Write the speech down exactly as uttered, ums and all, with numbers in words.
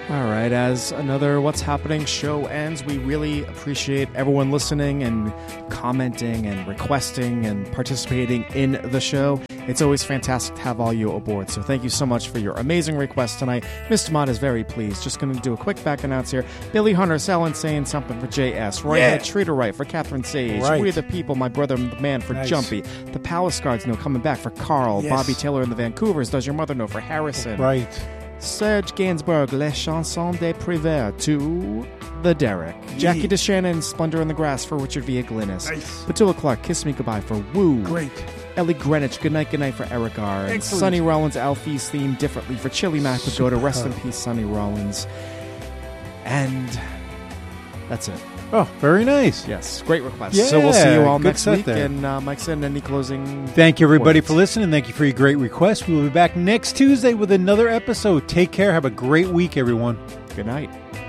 All right, as another What's Happening show ends, we really appreciate everyone listening and commenting and requesting and participating in the show. It's always fantastic to have all you aboard, so thank you so much for your amazing request tonight. Mister Mott is very pleased. Just going to do a quick back announce here. Billy Hunter, Salen saying something for J S. Roy yeah. Head, Treater Right for Catherine Sage. Right. We Are the People, my brother the man for Nice. Jumpy. The Palace Guards know coming back for Carl. Yes. Bobby Taylor and the Vancouvers. Does Your Mother Know for Harrison. Right. Serge Gainsbourg, Les Chansons des Prévert to The Derek. Jackie Yeah. DeShannon, Splendor in the Grass for Richard Villaglanis. Nice. Petula Clark, Kiss Me Goodbye for Woo. Great. Ellie Greenwich, Good Night, Good Night for Eric R. And Excellent. Sonny Rollins, Alfie's theme differently for Chili Mac would go to Rest in Superb. Peace, Sonny Rollins. And that's it. Oh, very nice. Yes, great request. Yeah, so we'll see you all good next set week. there. And uh, Mike said, any closing Thank you, everybody, words? for listening. Thank you for your great requests. We will be back next Tuesday with another episode. Take care. Have a great week, everyone. Good night.